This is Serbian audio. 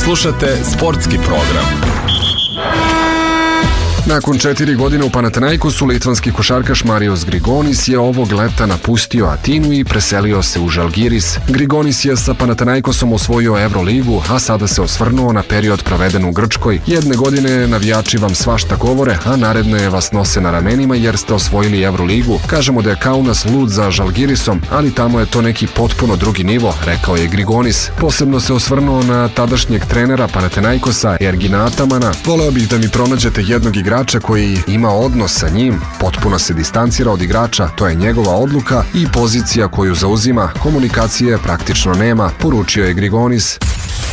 Slušate sportski program. Nakon 4 godine u Panathinaikosu, litvanski košarkaš Marios Grigonis je ovog leta napustio Atinu i preselio se u Žalgiris. Grigonis je sa Panathinaikosom osvojio Euroligu, a sada se osvrnuo na period proveden u Grčkoj. Jedne godine navijači vam svašta govore, a naredne vas nose na ramenima jer ste osvojili Euroligu. Kažemo da je Kaunas lud za Žalgirisom, ali tamo je to neki potpuno drugi nivo, rekao je Grigonis. Posebno se osvrnuo na tadašnjeg trenera Panathinaikosa, Ergina Atamana. Voleo bih da mi pronađete jednog igrača koji ima odnos sa njim, potpuno se distancira od igrača, to je njegova odluka i pozicija koju zauzima, komunikacije praktično nema, poručio je Grigonis.